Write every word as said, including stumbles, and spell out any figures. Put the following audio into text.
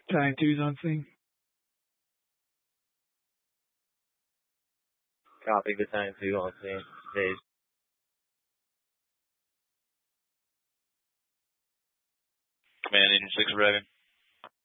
Battalion two's on scene. Copy, Battalion two on scene. Days. Command Engine six Reagan.